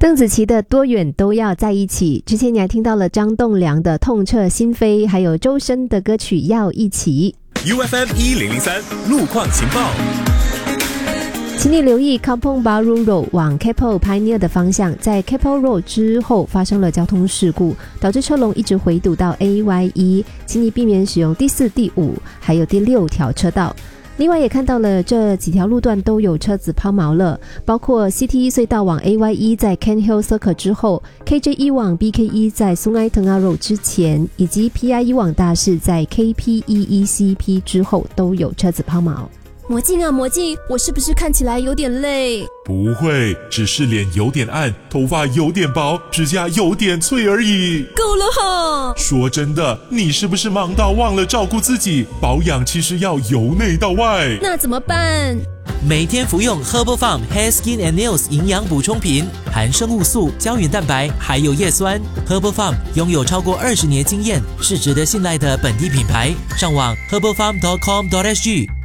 邓紫棋的多远都要在一起，之前你还听到了张栋梁的痛彻心扉，还有周深的歌曲要一起。 UFM 1003路况情报， 请你留意 Kampong Bahru Road 往 Keppel Pioneer 的方向，在 Keppel Road 之后发生了交通事故，导致车龙一直回堵到 AYE， 请你避免使用第4、第5还有第6条车道。另外也看到了这几条路段都有车子抛锚了，包括 CT1 隧道往 AYE 在 Kent Hill Circle 之后， KJ1 往 BKE 在 Sungai Tengah Road 之前，以及 PI1 往大士在 KPEECP 之后都有车子抛锚。 魔镜啊魔镜，我是不是看起来有点累？ 不会，只是脸有点暗，头发有点薄，指甲有点脆而已。 够了哈！ 说真的，你是不是忙到忘了照顾自己？保养其实要由内到外。 那怎么办？ 每天服用 Herbal Farm Hair Skin and Nails 营养补充品，含生物素、胶原蛋白还有叶酸。Herbal Farm 拥有超过20年经验，是值得信赖的本地品牌。上网 herbalfarm.com.sg